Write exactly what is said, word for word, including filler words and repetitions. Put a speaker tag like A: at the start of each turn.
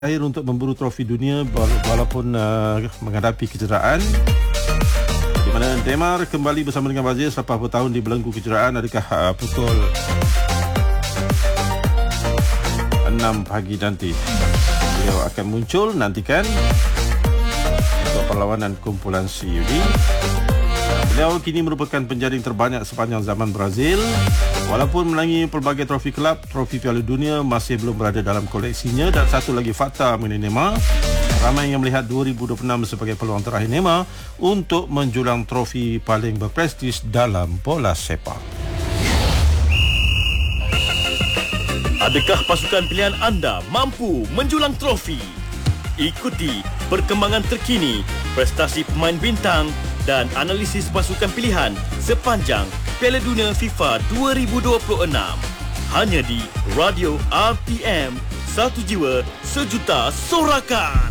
A: akhir untuk memburu trofi dunia walaupun uh, menghadapi kecederaan, di mana Neymar kembali bersama dengan Brazil selepas bertahun di belenggu kecederaan. Adakah uh, pukul enam pagi nanti beliau akan muncul? Nantikan untuk perlawanan kumpulan C U D. Beliau kini merupakan penjaring terbanyak sepanjang zaman Brazil. Walaupun menangi pelbagai trofi kelab, trofi Piala Dunia masih belum berada dalam koleksinya. Dan satu lagi fakta mengenai Neymar, ramai yang melihat dua ribu dua puluh enam sebagai peluang terakhir Neymar untuk menjulang trofi paling berprestij dalam bola sepak.
B: Adakah pasukan pilihan anda mampu menjulang trofi? Ikuti perkembangan terkini, prestasi pemain bintang dan analisis pasukan pilihan sepanjang Piala Dunia FIFA dua ribu dua puluh enam. Hanya di Radio R T M, satu jiwa sejuta sorakan.